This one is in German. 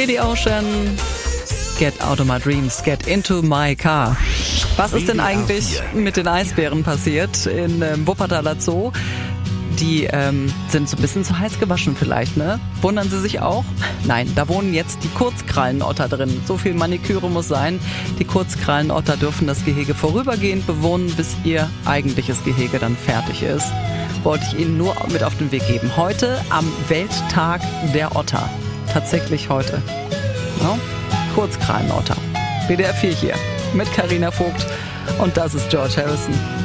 Billy Ocean, Get Out of My Dreams, Get Into My Car. Was ist denn eigentlich mit den Eisbären passiert in Wuppertaler Zoo? Die sind so ein bisschen zu heiß gewaschen vielleicht, ne? Wundern Sie sich auch? Nein, da wohnen jetzt die Kurzkrallenotter drin. So viel Maniküre muss sein. Die Kurzkrallenotter dürfen das Gehege vorübergehend bewohnen, bis ihr eigentliches Gehege dann fertig ist. Wollte ich Ihnen nur mit auf den Weg geben. Heute am Welttag der Otter. Tatsächlich heute. Ja? Kurzkrallenotter. WDR 4 hier mit Carina Vogt und das ist George Harrison.